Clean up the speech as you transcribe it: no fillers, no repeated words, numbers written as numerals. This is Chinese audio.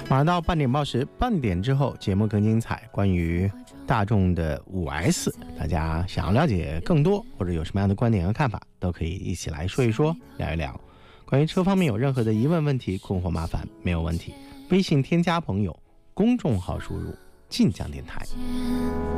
马上到半点报时，半点之后节目更精彩。关于大众的5S，大家想要了解更多，或者有什么样的观点和看法，都可以一起来说一说，聊一聊。关于车方面有任何的疑问、问题、困惑、麻烦，没有问题，微信添加朋友，公众号输入晋江电台。